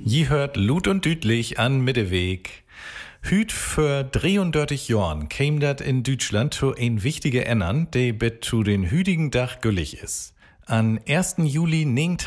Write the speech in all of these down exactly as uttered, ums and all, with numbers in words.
Je hört Lut und Dütlich an Mitteweg. Hüt für dreiunddreißig Jahren käm dat in Deutschland zu ein wichtige Ändern, die bet zu den hütigen Dach güllig is. An ersten Juli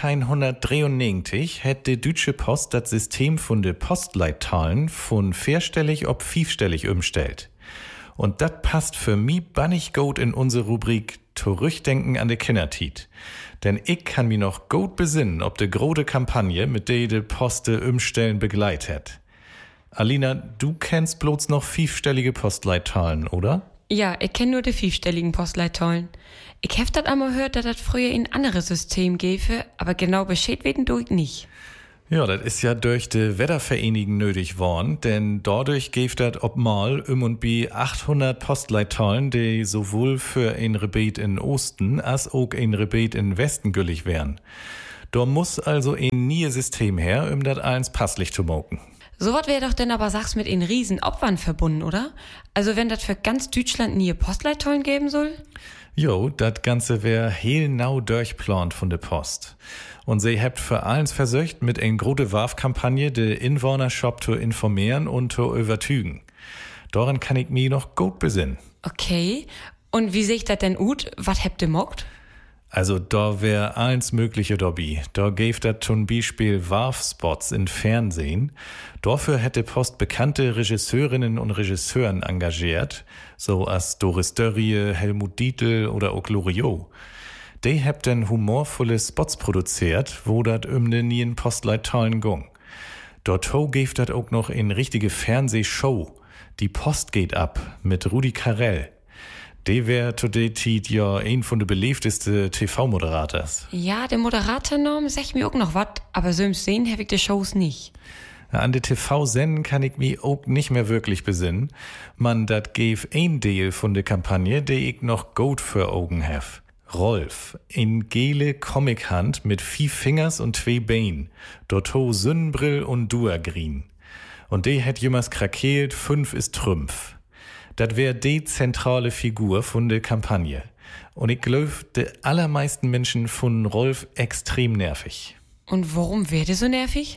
neunzehnhundertdreiundneunzig hat die Deutsche Post das System von de Postleitzahlen von vierstellig ob fünfstellig umstellt. Und dat passt für mi bannig gut in unsere Rubrik Zurückdenken an de Kindertit. Denn ich kann mi noch gut besinnen, ob de große Kampagne, mit der de Poste umstellen begleitet. Alina, du kennst bloß noch fünfstellige Postleitzahlen, oder? Ja, ich kenn nur die fünfstelligen Postleitzahlen. Ich hab dat einmal gehört, dass das früher ein anderes System gäbe, aber genau Bescheid weten du ich nicht. Ja, das ist ja durch die Wettervereinigung nötig worden, denn dadurch gäbe das obmal um und bi achthundert Postleitzahlen, die sowohl für ein Rebet in Osten als auch ein Rebet in Westen gültig wären. Da muss also ein neues System her, um das eins passlich zu machen. So was wäre doch denn aber, sag's, mit in riesen Opfern verbunden, oder? Also wenn das für ganz Deutschland nie Postleitzahlen geben soll? Jo, das Ganze wär heel durchplant von der Post. Und sie habt für alles versucht, mit ein große Warf-Kampagne de Inwohnerschaft zu informieren und zu übertügen. Daran kann ich mich noch gut besinnen. Okay, und wie seht das denn ut? Was habt ihr mockt? Also da wär alles mögliche dabei. Da gäf dat zum Beispiel Warfspots in Fernsehen. Dafür hätte Post bekannte Regisseurinnen und Regisseuren engagiert, so as Doris Dörrie, Helmut Dietl oder auch Loriot. Die habt dann humorvolle Spots produziert, wo dat um de nien Postleitzahlen ging. Dort gäf dat auch noch in richtige Fernsehshow. Die Post geht ab mit Rudi Carrell. Der wär zu der Zeit ja ein von de beliebtesten T V-Moderators. Ja, der Moderatornorm sagt mir auch noch wat, aber so im Sehen hab ich die Shows nicht. An de T V-Senden kann ich mich auch nicht mehr wirklich besinnen. Man, dat gäf ein Deal von der Kampagne, die ich noch gut für Augen hef. Rolf, in gele Comic-Hand mit vier Fingers und zwei Beinen, dorto Sonnenbrill und Duagreen. Und de hat jemals krakeelt, fünf ist Trümpf. Das wär die zentrale Figur von der Kampagne. Und ich glaub, die allermeisten Menschen fanden Rolf extrem nervig. Und warum wär der so nervig?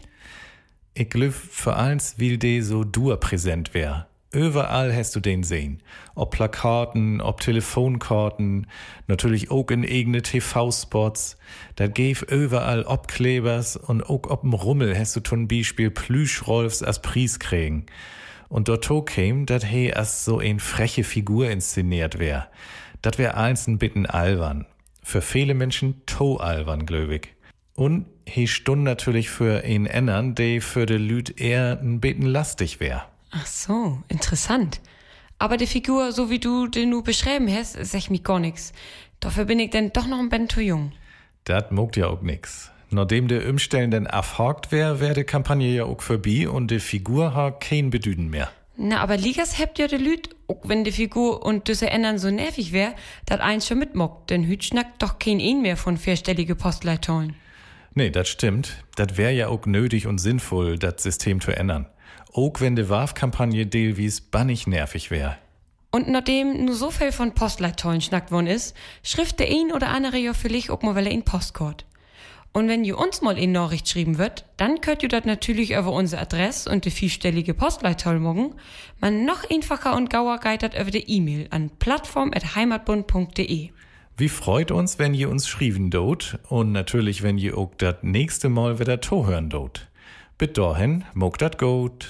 Ich glaub, vor allem, weil der so durpräsent wär. Überall hast du den sehen. Ob Plakaten, ob Telefonkarten, natürlich auch in eigene T V-Spots. Da gäf überall Obklebers und auch ob'm Rummel hast du zum Beispiel Plüschrolfs als Preis kriegen. Und dort käm, dat he as so ein freche Figur inszeniert wär. Dat wär eins ein bitten albern. Für viele Menschen to albern, glöwig. Und he stund natürlich für ein ändern, de für de Lüd eher ein bitten lastig wär. Ach so, interessant. Aber die Figur, so wie du den nu beschrieben hast, sag mich gar nix. Dafür bin ich denn doch noch ein bisschen zu jung. Dat mogt ja auch nix. Nachdem der Umstellen denn abhakt wär, wär die Kampagne ja auch vorbei und die Figur hat kein Bedüden mehr. Na, aber Ligas habt ja de Lüd, auch wenn die Figur und diese ändern so nervig wär, dat eins schon mitmockt, denn Hüt schnackt doch kein ein mehr von vierstellige Postleitzahlen. Nee, das stimmt. Das wär ja auch nötig und sinnvoll, das System zu ändern. Auch wenn die Warf-Kampagne deelwies bannig nervig wär. Und nachdem nur so viel von Postleitzahlen schnackt worden ist, schrift der ein oder andere ja vielleicht auch mal in Postkort. Und wenn ihr uns mal in Nachricht schreiben wird, dann könnt ihr das natürlich über unsere Adresse und die vierstellige Postleitzahl morgen. Man noch einfacher und gauer geht das über die E-Mail an plattform at heimatbund punkt de. Wie freut uns, wenn ihr uns schrieben dort und natürlich, wenn ihr auch das nächste Mal wieder to hören dort. Bis dahin, mogt dat gut.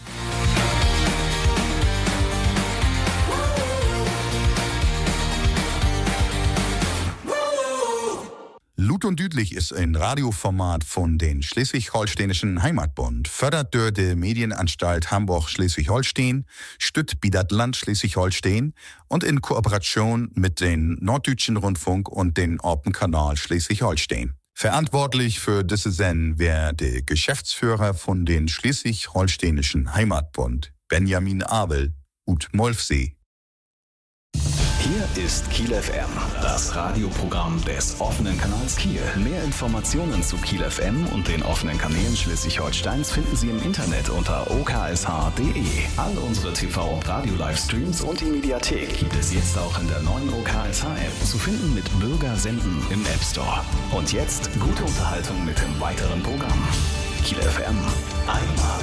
Lut und Dütlich ist ein Radioformat von den Schleswig-Holsteinischen Heimatbund, fördert durch die Medienanstalt Hamburg-Schleswig-Holstein, stützt Bidat Land Schleswig-Holstein und in Kooperation mit den Norddeutschen Rundfunk und den Orpen-Kanal Schleswig-Holstein. Verantwortlich für diese Sendung wäre der Geschäftsführer von den Schleswig-Holsteinischen Heimatbund, Benjamin Abel, ut Molfsee. Hier ist Kiel F M, das Radioprogramm des offenen Kanals Kiel. Mehr Informationen zu Kiel F M und den offenen Kanälen Schleswig-Holsteins finden Sie im Internet unter o k s h punkt de. All unsere T V- und Radio-Livestreams und die Mediathek gibt es jetzt auch in der neuen O K S H-App, zu finden mit Bürger senden im App Store. Und jetzt gute Unterhaltung mit dem weiteren Programm. Kiel F M. Einmal